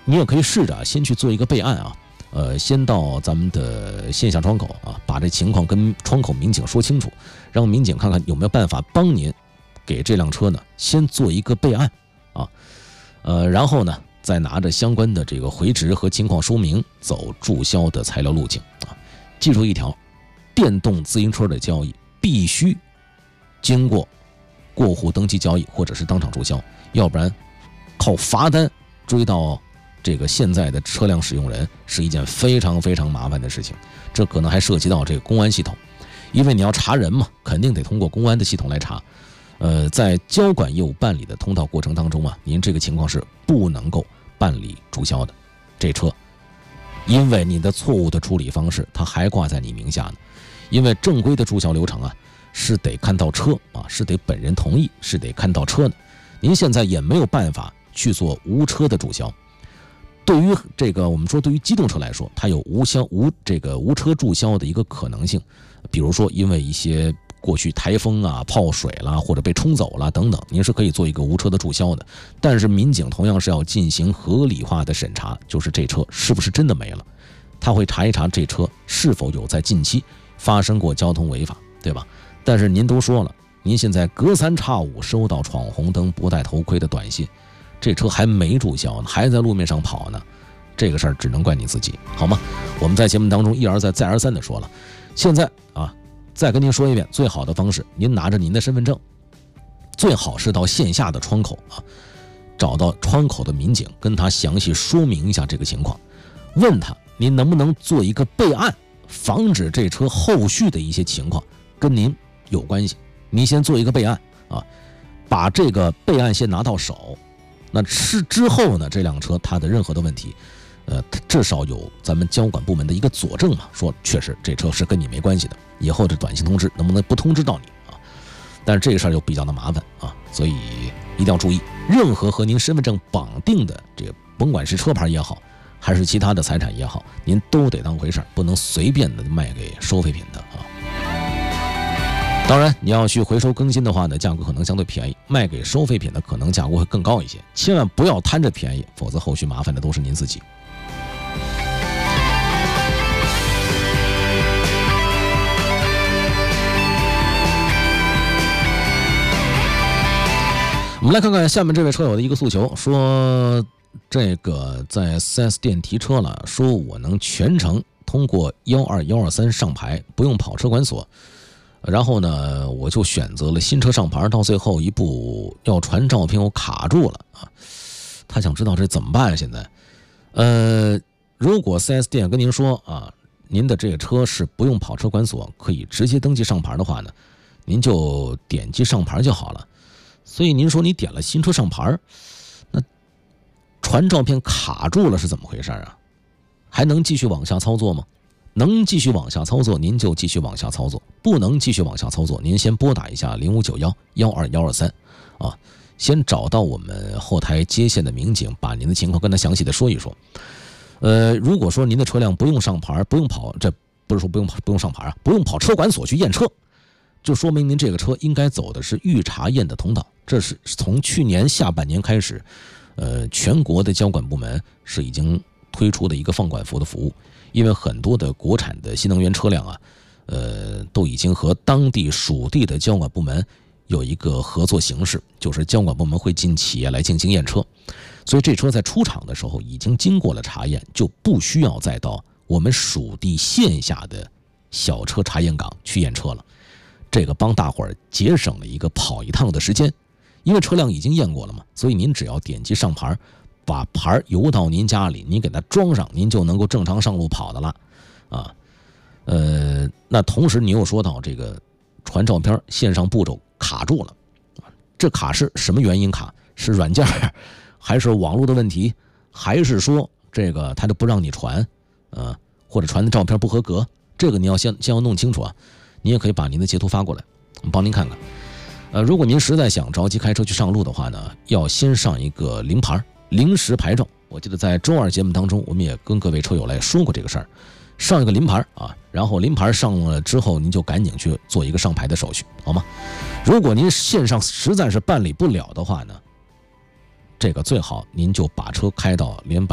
你也可以试着先去做一个备案啊。先到咱们的线下窗口啊，把这情况跟窗口民警说清楚，让民警看看有没有办法帮您给这辆车呢先做一个备案啊。然后呢再拿着相关的这个回执和情况说明走注销的材料路径啊。记住一条，电动自行车的交易必须经过过户登记交易或者是当场注销，要不然靠罚单追到这个现在的车辆使用人是一件非常非常麻烦的事情。这可能还涉及到这个公安系统，因为你要查人嘛，肯定得通过公安的系统来查。在交管业务办理的通道过程当中啊，您这个情况是不能够办理注销的这车，因为你的错误的处理方式它还挂在你名下呢。因为正规的注销流程啊是得看到车啊，是得本人同意，是得看到车的。您现在也没有办法去做无车的注销。对于这个我们说对于机动车来说，它有无车注销的一个可能性，比如说因为一些过去台风啊泡水啦或者被冲走了等等，您是可以做一个无车的注销的。但是民警同样是要进行合理化的审查，就是这车是不是真的没了，他会查一查这车是否有在近期发生过交通违法，对吧？但是您都说了，您现在隔三差五收到闯红灯不戴头盔的短信，这车还没注销呢，还在路面上跑呢，这个事儿只能怪你自己，好吗？我们在节目当中一而再再而三的说了，现在啊，再跟您说一遍，最好的方式，您拿着您的身份证，最好是到线下的窗口啊，找到窗口的民警，跟他详细说明一下这个情况，问他您能不能做一个备案，防止这车后续的一些情况跟您有关系。您先做一个备案啊，把这个备案先拿到手。那之后呢，这辆车它的任何的问题，至少有咱们交管部门的一个佐证嘛，说确实这车是跟你没关系的，以后这短信通知能不能不通知到你啊？但是这个事儿就比较的麻烦啊，所以一定要注意，任何和您身份证绑定的这个，甭管是车牌也好，还是其他的财产也好，您都得当回事儿，不能随便的卖给收废品的啊。当然你要去回收更新的话呢，价格可能相对便宜，卖给收废品的可能价格会更高一些，千万不要贪着便宜，否则后续麻烦的都是您自己。我们来看看下面这位车友的一个诉求，说这个在 4S 店提车了，说我能全程通过12123上牌，不用跑车管所，然后呢我就选择了新车上牌，到最后一步要传照片我卡住了啊，他想知道这怎么办现在。如果 4S 店跟您说啊，您的这个车是不用跑车管所，可以直接登记上牌的话呢，您就点击上牌就好了。所以您说你点了新车上牌，那传照片卡住了是怎么回事啊？还能继续往下操作吗？能继续往下操作您就继续往下操作，不能继续往下操作您先拨打一下0591-12123啊，先找到我们后台接线的民警，把您的情况跟他详细的说一说。如果说您的车辆不用上牌，不用跑，这不是说不用上牌啊，不用跑车管所去验车，就说明您这个车应该走的是预查验的通道。这是从去年下半年开始，全国的交管部门是已经推出的一个放管服的服务。因为很多的国产的新能源车辆啊，都已经和当地属地的交管部门有一个合作形式，就是交管部门会进企业来进行验车，所以这车在出厂的时候已经经过了查验，就不需要再到我们属地线下的小车查验岗去验车了。这个帮大伙儿节省了一个跑一趟的时间，因为车辆已经验过了嘛，所以您只要点击上牌，把牌邮到您家里，您给它装上，您就能够正常上路跑的了啊。那同时你又说到这个传照片线上步骤卡住了，这卡是什么原因卡？是软件还是网络的问题，还是说这个他就不让你传或者传的照片不合格？这个你要先要弄清楚啊。你也可以把您的截图发过来，我们帮您看看。如果您实在想着急开车去上路的话呢，要先上一个临牌临时牌照。我记得在周二节目当中，我们也跟各位车友来说过这个事儿，上一个临牌啊，然后临牌上了之后，您就赶紧去做一个上牌的手续，好吗？如果您线上实在是办理不了的话呢，这个最好您就把车开到联办